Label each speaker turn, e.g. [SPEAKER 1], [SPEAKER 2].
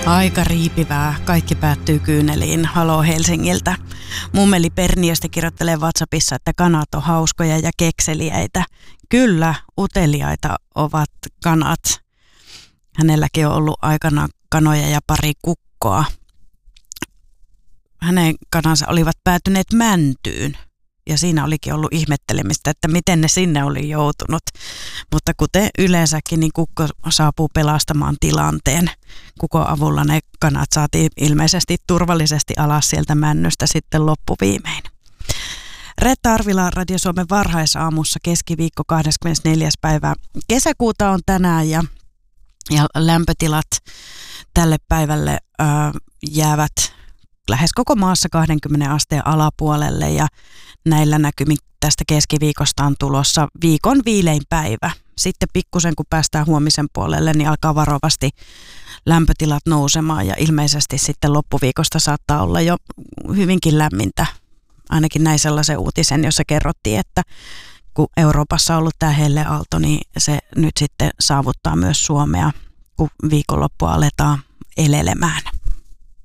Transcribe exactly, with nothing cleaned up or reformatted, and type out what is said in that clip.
[SPEAKER 1] Aika riipivää. Kaikki päättyy kyyneliin. Haloo Helsingiltä. Mummeli Perniöstä kirjoittelee WhatsAppissa, että kanat on hauskoja ja kekseliäitä. Kyllä, uteliaita ovat kanat. Hänelläkin on ollut aikana kanoja ja pari kukkoa. Hänen kanansa olivat päätyneet mäntyyn. Ja siinä olikin ollut ihmettelemistä, että miten ne sinne oli joutunut. Mutta kuten yleensäkin, niin kukko saapuu pelastamaan tilanteen. Kukon avulla ne kanat saatiin ilmeisesti turvallisesti alas sieltä männystä sitten loppuviimein. Reetta Arvila Radio Suomen varhaisaamussa, keskiviikko kahdeskymmenesneljäs päivä kesäkuuta on tänään ja, ja lämpötilat tälle päivälle ää, jäävät lähes koko maassa kaksikymmentä asteen alapuolelle ja näillä näkymin tästä keskiviikosta on tulossa viikon viilein päivä. Sitten pikkusen kun päästään huomisen puolelle, niin alkaa varovasti lämpötilat nousemaan ja ilmeisesti sitten loppuviikosta saattaa olla jo hyvinkin lämmintä. Ainakin näin sellaisen uutisen, jossa kerrottiin, että kun Euroopassa on ollut tämä helleaalto, niin se nyt sitten saavuttaa myös Suomea, kun viikonloppua aletaan elelemään.